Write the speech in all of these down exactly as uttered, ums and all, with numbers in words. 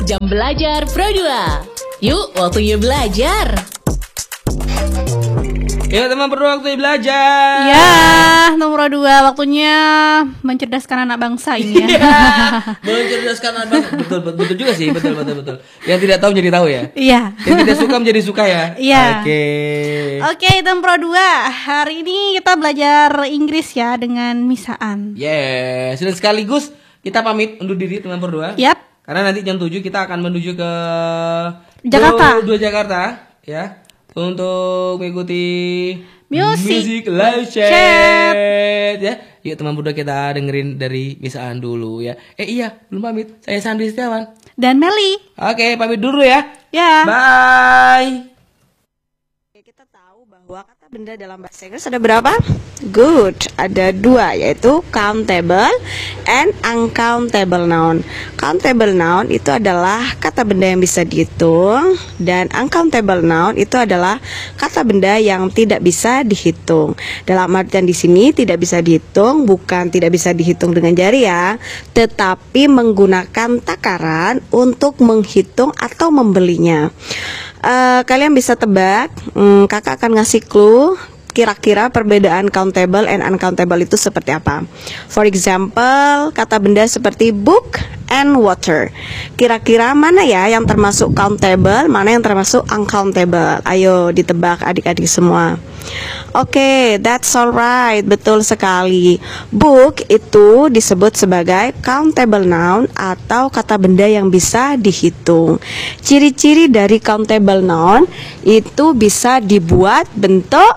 Jam Belajar Pro dua. Yuk, waktunya belajar. Ya teman Pro, waktunya belajar. Ya, nomor dua, waktunya mencerdaskan anak bangsa ini ya. Ya, mencerdaskan anak bangsa. Betul, betul, betul juga sih, betul, betul, betul. Yang tidak tahu menjadi tahu ya. Iya. Yang tidak suka menjadi suka ya. Iya. Oke. Oke, teman Pro dua, hari ini kita belajar Inggris ya dengan misaan. Yes, dan sekaligus kita pamit undur diri teman Pro dua. Yap. Karena nanti jam tujuh kita akan menuju ke Jakarta. Dua Jakarta ya. Untuk mengikuti Music live chat. chat. Ya. Yuk teman muda, kita dengerin dari Misaan dulu ya. Eh iya, belum pamit. Saya Sandri Setiawan Dan Meli. Oke, pamit dulu ya. Ya. Bye. Kita tahu bahwa kata benda dalam bahasa Inggris ada berapa? Good, ada dua, yaitu countable and uncountable noun. Countable noun itu adalah kata benda yang bisa dihitung, dan uncountable noun itu adalah kata benda yang tidak bisa dihitung. Dalam artian di sini tidak bisa dihitung bukan tidak bisa dihitung dengan jari ya, tetapi menggunakan takaran untuk menghitung atau membelinya. Uh, kalian bisa tebak, hmm, kakak akan ngasih clue kira-kira perbedaan countable and uncountable itu seperti apa. For example, kata benda seperti book and water. Kira-kira mana ya yang termasuk countable, mana yang termasuk uncountable? Ayo ditebak adik-adik semua. Oke, okay, that's alright, betul sekali. Book itu disebut sebagai countable noun atau kata benda yang bisa dihitung. Ciri-ciri dari countable noun itu bisa dibuat bentuk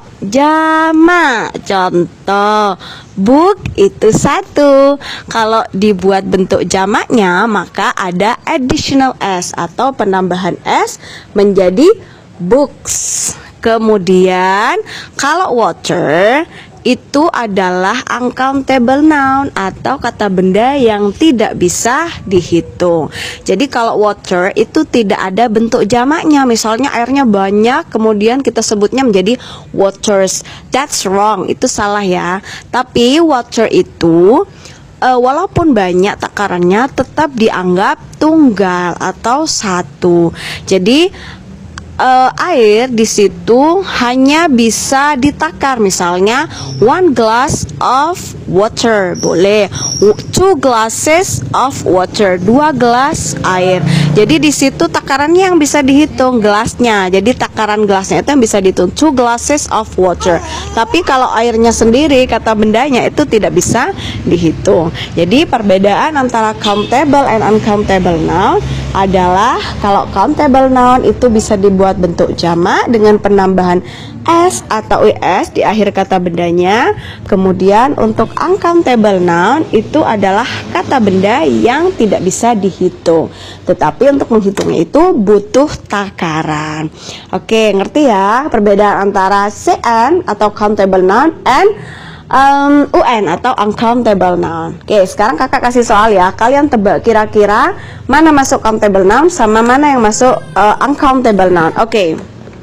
jamak. Contoh, book itu satu. Kalau dibuat bentuk jamaknya, maka ada additional s atau penambahan s menjadi books. Kemudian kalau water itu adalah uncountable noun atau kata benda yang tidak bisa dihitung. Jadi kalau water itu tidak ada bentuk jamaknya. Misalnya airnya banyak, kemudian kita sebutnya menjadi waters. That's wrong, itu salah ya. Tapi water itu uh, walaupun banyak takarannya tetap dianggap tunggal atau satu. Jadi Uh, air di situ hanya bisa ditakar, misalnya one glass of water boleh, two glasses of water, dua gelas air. Jadi di situ takarannya yang bisa dihitung gelasnya. Jadi takaran gelasnya itu yang bisa dihitung, two glasses of water. Tapi kalau airnya sendiri, kata bendanya itu tidak bisa dihitung. Jadi perbedaan antara countable and uncountable noun adalah kalau countable noun itu bisa dibuat bentuk jamak dengan penambahan s atau es di akhir kata bendanya. Kemudian untuk uncountable noun itu adalah kata benda yang tidak bisa dihitung, tetapi untuk menghitungnya itu butuh takaran. Oke, ngerti ya perbedaan antara C N atau countable noun and Um, U N atau uncountable noun. Oke, sekarang kakak kasih soal ya. Kalian tebak kira-kira mana masuk countable noun sama mana yang masuk uh, uncountable noun. Oke.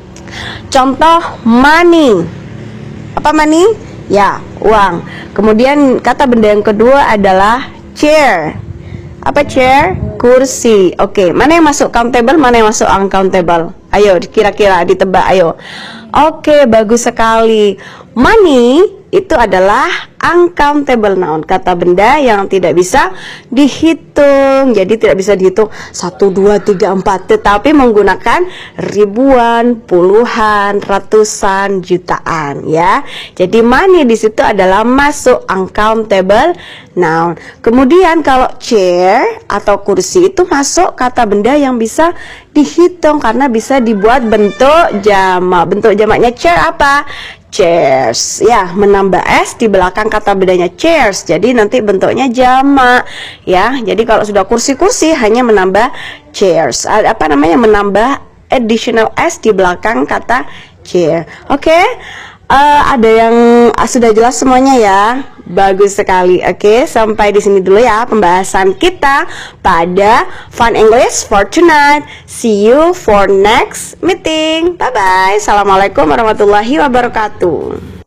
Contoh money. Apa money? Ya, uang. Kemudian kata benda yang kedua adalah chair. Apa chair? Kursi. Oke, mana yang masuk countable, mana yang masuk uncountable? Ayo kira-kira ditebak, ayo. Oke, bagus sekali. Money itu adalah uncountable noun, kata benda yang tidak bisa dihitung. Jadi tidak bisa dihitung satu, dua, tiga, empat, tetapi menggunakan ribuan, puluhan, ratusan, jutaan ya. Jadi money di situ adalah masuk uncountable noun. Kemudian kalau chair atau kursi itu masuk kata benda yang bisa dihitung karena bisa dibuat bentuk jamak. Bentuk jamaknya chair apa? Chairs ya, menambah s di belakang kata bendanya chairs, jadi nanti bentuknya jamak ya. Jadi kalau sudah kursi-kursi hanya menambah chairs, apa namanya, menambah additional s di belakang kata chair. Oke, okay? uh, ada yang uh, sudah jelas semuanya ya. Bagus sekali. Oke, sampai di sini dulu ya pembahasan kita pada Fun English for tonight. See you for next meeting. Bye bye. Assalamualaikum warahmatullahi wabarakatuh.